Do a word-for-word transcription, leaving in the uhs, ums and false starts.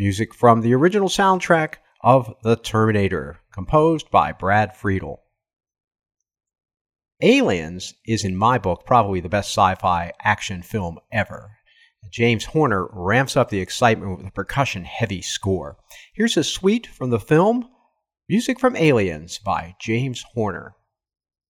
Music from the original soundtrack of The Terminator, composed by Brad Friedel. Aliens is, in my book, probably the best sci-fi action film ever. James Horner ramps up the excitement with a percussion-heavy score. Here's a suite from the film, Music from Aliens by James Horner.